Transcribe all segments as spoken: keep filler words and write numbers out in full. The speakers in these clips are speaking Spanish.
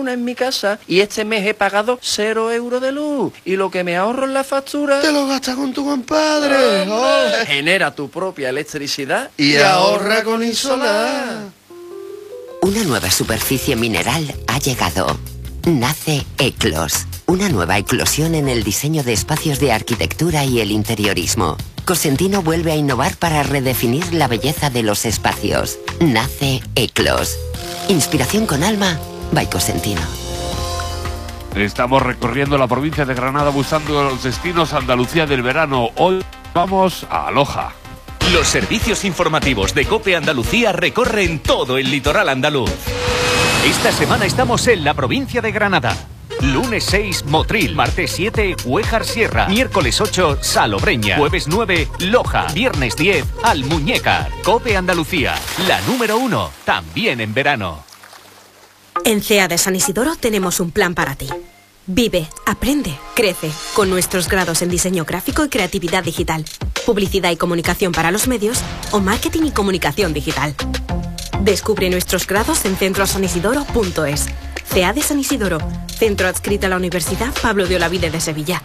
luna en mi casa y este mes he pagado cero euros de luz. Y lo que me ahorro en la factura... Te lo gastas con tu compadre. Oh, genera tu propia electricidad y, y ahorra con Insolar. Una nueva superficie mineral ha llegado. Nace Eclos, una nueva eclosión en el diseño de espacios de arquitectura y el interiorismo. Cosentino vuelve a innovar para redefinir la belleza de los espacios. Nace Eclos. Inspiración con alma, by Cosentino. Estamos recorriendo la provincia de Granada buscando los destinos Andalucía del verano. Hoy vamos a Loja. Los servicios informativos de COPE Andalucía recorren todo el litoral andaluz. Esta semana estamos en la provincia de Granada. Lunes seis, Motril. Martes siete, Huéjar Sierra. Miércoles ocho, Salobreña. Jueves nueve, Loja. Viernes diez, Almuñécar. COPE Andalucía, la número uno, también en verano. En C E A de San Isidoro tenemos un plan para ti. Vive, aprende, crece, con nuestros grados en diseño gráfico y creatividad digital, publicidad y comunicación para los medios o marketing y comunicación digital. Descubre nuestros grados en centro san isidoro punto es. C E A de San Isidoro, centro adscrito a la Universidad Pablo de Olavide de Sevilla.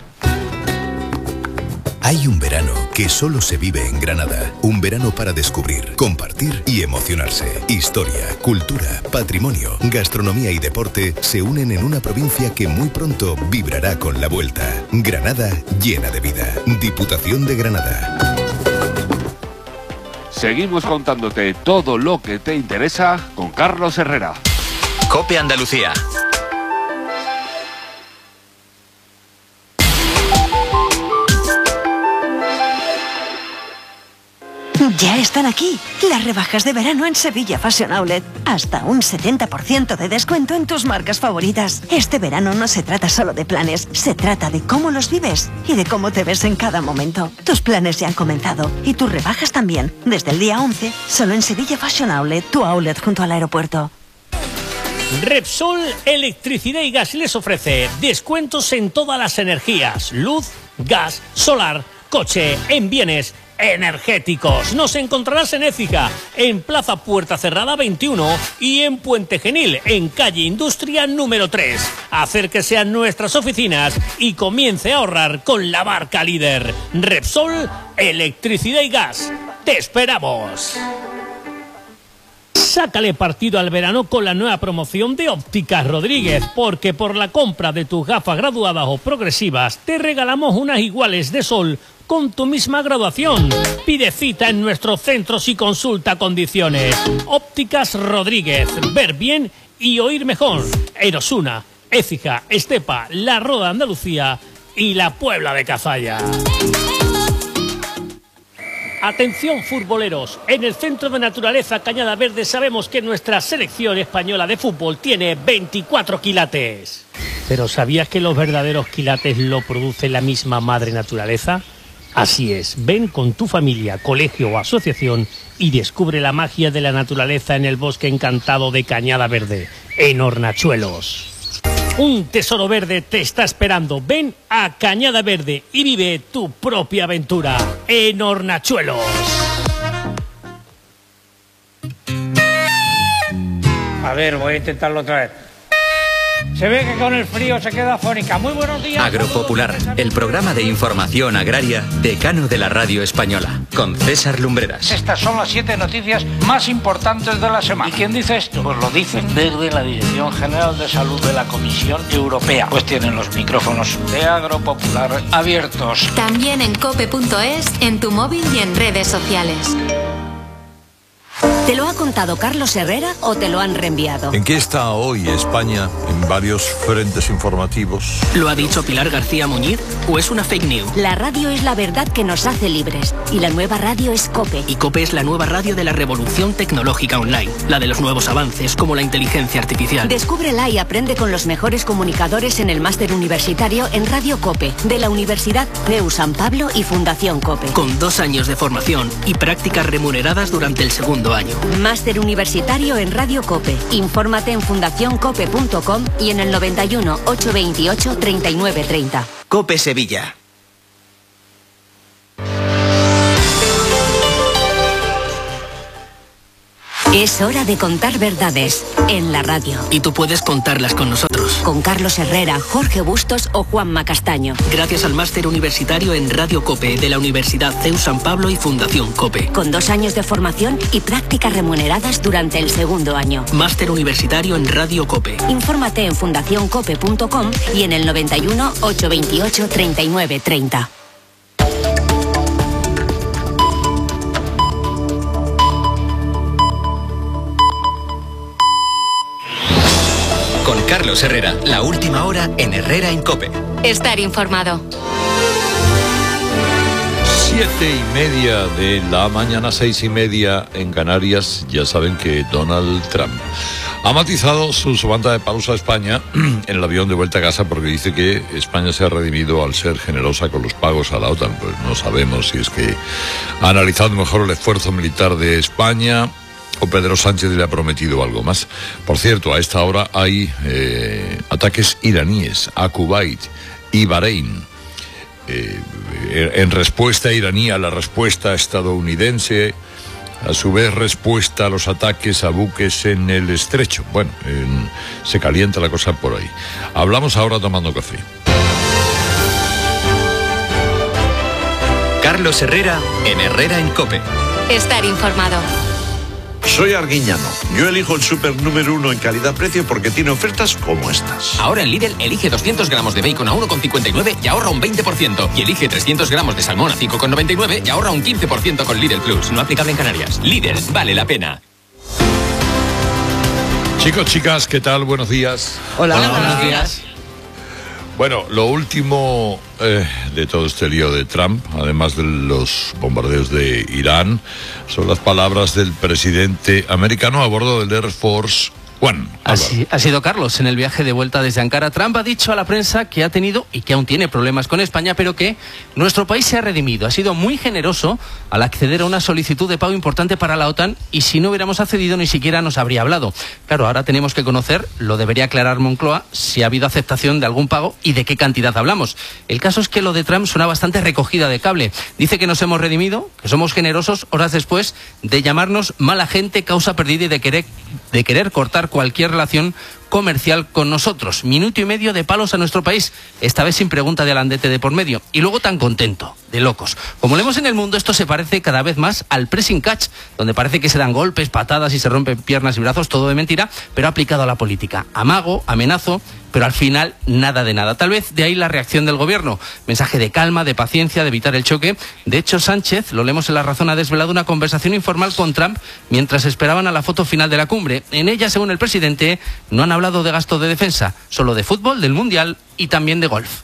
Hay un verano que solo se vive en Granada. Un verano para descubrir, compartir y emocionarse. Historia, cultura, patrimonio, gastronomía y deporte se unen en una provincia que muy pronto vibrará con la vuelta. Granada llena de vida. Diputación de Granada. Seguimos contándote todo lo que te interesa con Carlos Herrera. COPE Andalucía. Ya están aquí las rebajas de verano en Sevilla Fashion Outlet. Hasta un setenta por ciento de descuento en tus marcas favoritas. Este verano no se trata solo de planes, se trata de cómo los vives y de cómo te ves en cada momento. Tus planes ya han comenzado y tus rebajas también. Desde el día once, solo en Sevilla Fashion Outlet, tu outlet junto al aeropuerto. Repsol Electricidad y Gas les ofrece descuentos en todas las energías: luz, gas, solar, coche, en bienes energéticos. Nos encontrarás en Écija, en Plaza Puerta Cerrada veintiuno y en Puente Genil, en calle Industria número tres. Acérquese a nuestras oficinas y comience a ahorrar con la marca líder. Repsol Electricidad y Gas. ¡Te esperamos! Sácale partido al verano con la nueva promoción de Ópticas Rodríguez, porque por la compra de tus gafas graduadas o progresivas te regalamos unas iguales de sol con tu misma graduación. Pide cita en nuestros centros y consulta condiciones. Ópticas Rodríguez, ver bien y oír mejor. En Osuna, Écija, Estepa, La Roda Andalucía y la Puebla de Cazalla. Atención futboleros, en el Centro de Naturaleza Cañada Verde sabemos que nuestra selección española de fútbol tiene veinticuatro quilates. ¿Pero sabías que los verdaderos quilates lo produce la misma madre naturaleza? Así es, ven con tu familia, colegio o asociación y descubre la magia de la naturaleza en el bosque encantado de Cañada Verde, en Hornachuelos. Un tesoro verde te está esperando. Ven a Cañada Verde y vive tu propia aventura en Hornachuelos. A ver, voy a intentarlo otra vez. Se ve que con el frío se queda afónica. Muy buenos días. Agropopular, el programa de información agraria decano de la radio española, con César Lumbreras. Estas son las siete noticias más importantes de la semana. ¿Y quién dice esto? Pues lo dice desde la Dirección General de Salud de la Comisión Europea. Pues tienen los micrófonos de Agropopular abiertos. También en cope punto es, en tu móvil y en redes sociales. ¿Te lo ha contado Carlos Herrera o te lo han reenviado? ¿En qué está hoy España en varios frentes informativos? ¿Lo ha dicho Pilar García Muñiz o es una fake news? La radio es la verdad que nos hace libres y la nueva radio es COPE. Y COPE es la nueva radio de la revolución tecnológica online, la de los nuevos avances como la inteligencia artificial. Descúbrela y aprende con los mejores comunicadores en el máster universitario en Radio COPE de la Universidad Neu San Pablo y Fundación COPE. Con dos años de formación y prácticas remuneradas durante el segundo año. Máster universitario en Radio COPE. Infórmate en fundación cope punto com y en el noventa y uno, ochocientos veintiocho, treinta y nueve treinta. COPE Sevilla. Es hora de contar verdades en la radio. Y tú puedes contarlas con nosotros. Con Carlos Herrera, Jorge Bustos o Juanma Castaño. Gracias al máster universitario en Radio COPE de la Universidad C E U San Pablo y Fundación COPE. Con dos años de formación y prácticas remuneradas durante el segundo año. Máster universitario en Radio COPE. Infórmate en fundación cope punto com y en el noventa y uno, ochocientos veintiocho, treinta y nueve treinta. Con Carlos Herrera, la última hora en Herrera en COPE. Estar informado. Siete y media de la mañana, seis y media en Canarias. Ya saben que Donald Trump ha matizado su banda de palos a España en el avión de vuelta a casa porque dice que España se ha redimido al ser generosa con los pagos a la OTAN. Pues no sabemos si es que ha analizado mejor el esfuerzo militar de España o Pedro Sánchez le ha prometido algo más. Por cierto, a esta hora hay eh, ataques iraníes a Kuwait y Bahrein. Eh, en respuesta iraní a la respuesta estadounidense, a su vez respuesta a los ataques a buques en el estrecho. Bueno, en, se calienta la cosa por ahí. Hablamos ahora tomando café. Carlos Herrera en Herrera en COPE. Estar informado. Soy Arguiñano. Yo elijo el súper número uno en calidad-precio porque tiene ofertas como estas. Ahora en Lidl elige doscientos gramos de bacon a uno con cincuenta y nueve y ahorra un veinte por ciento. Y elige trescientos gramos de salmón a cinco con noventa y nueve y ahorra un quince por ciento con Lidl Plus. No aplicable en Canarias. Lidl, vale la pena. Chicos, chicas, ¿qué tal? Buenos días. Hola, Hola buenos días. Bueno, lo último eh, de todo este lío de Trump, además de los bombardeos de Irán, son las palabras del presidente americano a bordo del Air Force One. Así ha sido Carlos. En el viaje de vuelta desde Ankara, Trump ha dicho a la prensa que ha tenido y que aún tiene problemas con España, pero que nuestro país se ha redimido. Ha sido muy generoso al acceder a una solicitud de pago importante para la OTAN y si no hubiéramos accedido ni siquiera nos habría hablado. Claro, ahora tenemos que conocer, lo debería aclarar Moncloa, si ha habido aceptación de algún pago y de qué cantidad hablamos. El caso es que lo de Trump suena bastante recogida de cable. Dice que nos hemos redimido, que somos generosos, horas después de llamarnos mala gente, causa perdida y de querer, de querer cortar cualquier relación comercial con nosotros. Minuto y medio de palos a nuestro país, esta vez sin pregunta de Alandete de por medio. Y luego tan contento, de locos. Como leemos en El Mundo, esto se parece cada vez más al pressing catch, donde parece que se dan golpes, patadas y se rompen piernas y brazos, todo de mentira, pero aplicado a la política. Amago, amenazo, pero al final nada de nada. Tal vez de ahí la reacción del gobierno. Mensaje de calma, de paciencia, de evitar el choque. De hecho, Sánchez, lo leemos en La Razón, ha desvelado una conversación informal con Trump mientras esperaban a la foto final de la cumbre. En ella, según el presidente, no han hablado de gasto de defensa, solo de fútbol, del Mundial y también de golf.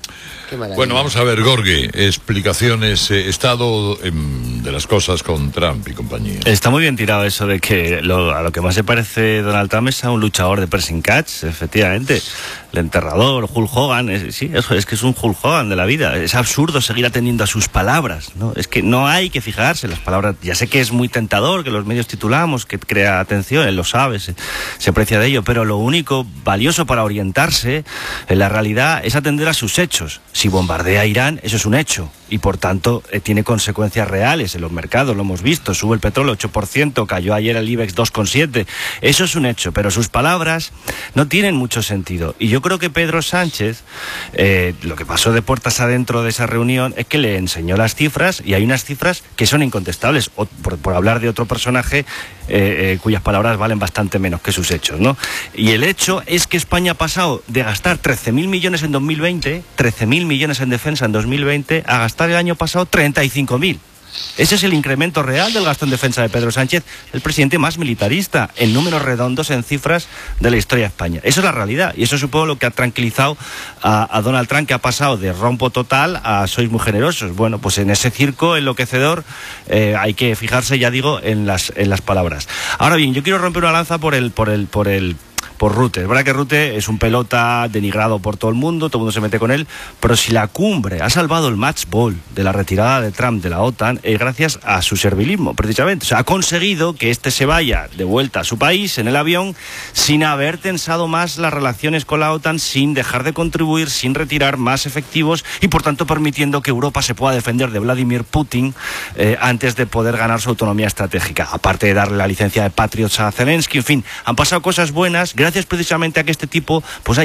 Bueno, vamos a ver, Gorge, explicaciones, eh, estado eh, de las cosas con Trump y compañía. Está muy bien tirado eso de que lo, a lo que más se parece Donald Trump es a un luchador de pressing catch, efectivamente. El enterrador, Hulk Hogan, es, sí, eso es que es un Hulk Hogan de la vida. Es absurdo seguir atendiendo a sus palabras, ¿no? Es que no hay que fijarse en las palabras. Ya sé que es muy tentador, que los medios titulamos, que crea atención, él lo sabe, se, se aprecia de ello, pero lo único valioso para orientarse en la realidad es atender a sus hechos. Si bombardea a Irán, eso es un hecho y por tanto eh, tiene consecuencias reales en los mercados, lo hemos visto, sube el petróleo ocho por ciento, cayó ayer el IBEX dos coma siete, eso es un hecho, pero sus palabras no tienen mucho sentido y yo creo que Pedro Sánchez, eh, lo que pasó de puertas adentro de esa reunión es que le enseñó las cifras y hay unas cifras que son incontestables, o, por, por hablar de otro personaje eh, eh, cuyas palabras valen bastante menos que sus hechos, ¿no? Y el hecho es que España ha pasado de gastar trece mil millones en dos mil veinte, trece mil millones en defensa en dos mil veinte, a gastar el año pasado treinta y cinco mil. Ese es el incremento real del gasto en defensa de Pedro Sánchez, el presidente más militarista en números redondos, en cifras de la historia de España. Eso es la realidad y eso supongo lo que ha tranquilizado a, a Donald Trump, que ha pasado de rompo total a sois muy generosos. Bueno, pues en ese circo enloquecedor eh, hay que fijarse, ya digo, en las, en las palabras. Ahora bien, yo quiero romper una lanza por el, por el, por el por Rutte. Es verdad que Rutte es un pelota denigrado por todo el mundo, todo el mundo se mete con él, pero si la cumbre ha salvado el match ball de la retirada de Trump de la OTAN, es gracias a su servilismo, precisamente. O sea, ha conseguido que este se vaya de vuelta a su país en el avión sin haber tensado más las relaciones con la OTAN, sin dejar de contribuir, sin retirar más efectivos y, por tanto, permitiendo que Europa se pueda defender de Vladimir Putin eh, antes de poder ganar su autonomía estratégica. Aparte de darle la licencia de Patriots a Zelensky, en fin, han pasado cosas buenas gracias precisamente a que este tipo pues